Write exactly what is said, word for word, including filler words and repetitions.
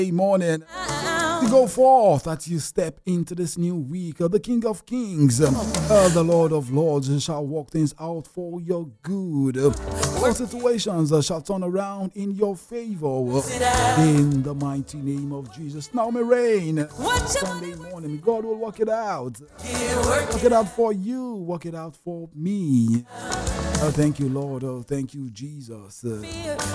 morning. You go forth as you step into this new week. Uh, the King of Kings, um, uh, the Lord of Lords shall work things out for your good. Uh, all situations uh, shall turn around in your favor. Uh, in the mighty name of Jesus. Now, may rain. Sunday morning, God will work it out. Work it out for you. Work it out for me. Uh, thank you, Lord. Oh, thank you, Jesus. Uh,